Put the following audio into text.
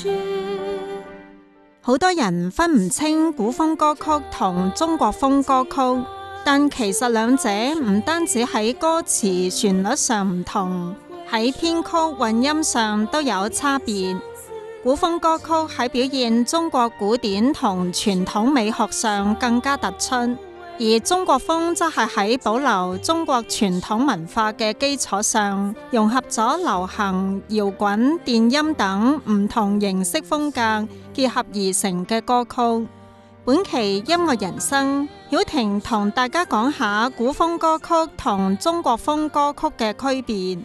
好多人分唔清古風歌曲同中國風歌曲，但其實兩者唔單止喺歌詞旋律上唔同，喺編曲混音上都有差別。古風歌曲喺表現中國古典同傳統美學上更加突出，而中國風則係喺保留中國傳統文化嘅基礎上，融合咗流行、搖滾、電音等唔同形式風格結合而成嘅歌曲。本期音樂人生，曉婷同大家講下古風歌曲同中國風歌曲嘅區別。